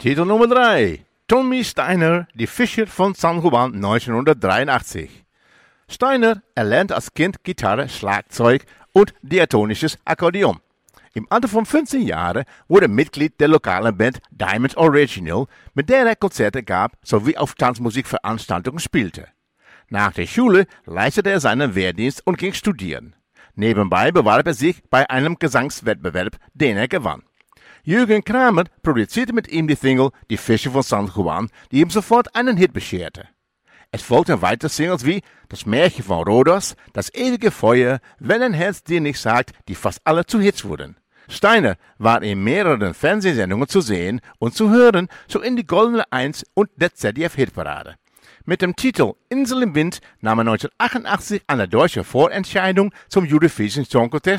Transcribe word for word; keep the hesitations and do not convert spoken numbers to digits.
Titel Nummer drei. Tommy Steiner, Die Fischer von San Juan neunzehnhundertdreiundachtzig. Steiner erlernte als Kind Gitarre, Schlagzeug und diatonisches Akkordeon. Im Alter von fünfzehn Jahren wurde er Mitglied der lokalen Band Diamond Original, mit der er Konzerte gab sowie auf Tanzmusikveranstaltungen spielte. Nach der Schule leistete er seinen Wehrdienst und ging studieren. Nebenbei bewarb er sich bei einem Gesangswettbewerb, den er gewann. Jürgen Kramer produzierte mit ihm die Single Die Fischer von San Juan, die ihm sofort einen Hit bescherte. Es folgten weitere Singles wie Das Märchen von Rhodos, Das ewige Feuer, Wenn ein Herz dir nicht sagt, die fast alle zu Hits wurden. Steiner war in mehreren Fernsehsendungen zu sehen und zu hören, so in die Goldene Eins und der Z D F-Hitparade. Mit dem Titel Insel im Wind nahm er neunzehnhundertachtundachtzig an der deutschen Vorentscheidung zum Eurovision Song Contest